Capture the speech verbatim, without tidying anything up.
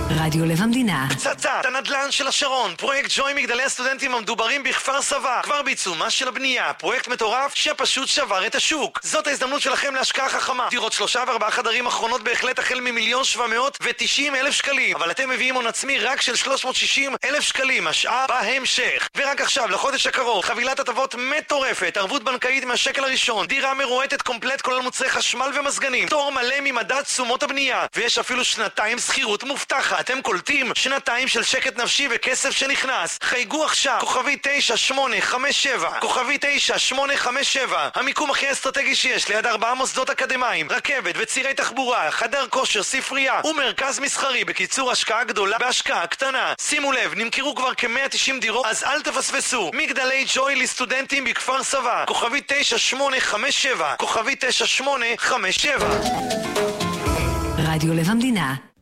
רדיו לב המדינה. פצצת הנדל"ן של השרון, פרויקט ג'וי מגדלי הסטודנטים המדוברים בכפר סבא, כבר בעיצומה של הבנייה, פרויקט מטורף שפשוט שבר את השוק. זאת ההזדמנות שלכם להשקעה חכמה. דירות שלושה וארבעה חדרים אחרונות בהחלט החל ממיליון שבע מאות ותשעים אלף שקלים, אבל אתם מביאים הון עצמי רק של שלוש מאות ושישים אלף שקלים, השאר בהמשך. ורק עכשיו, לחודש הקרוב, חבילת הטבות מטורפת, ערבות בנקאית מהשקל הראשון, דירה מרועטת קומפלט כולל מוצרי חשמל ומזגנים, תור מלא ממדד תשומות הבנייה, ויש אפילו שנתיים שכירות מובטחת. אתם קולטים שנתיים של שקט נפשי וכסף שנכנס. חייגו עכשיו, כוכבי תשע שמונה חמש שבע, כוכבי תשע שמונה חמש שבע, המיקום הכי אסטרטגי שיש, ליד ארבעה מוסדות אקדמיים, רכבת וצירי תחבורה, חדר כושר, ספרייה ומרכז מסחרי. בקיצור, השקעה גדולה בהשקעה קטנה. שימו לב, נמכרו כבר כ-מאה ותשעים דירות, אז אל תפספסו. מגדלי ג'וי לסטודנטים בכפר סבא, כוכבי תשע שמונה חמש שבע, כוכבי תשע שמונה חמש שבע. רדיו לב המדינה.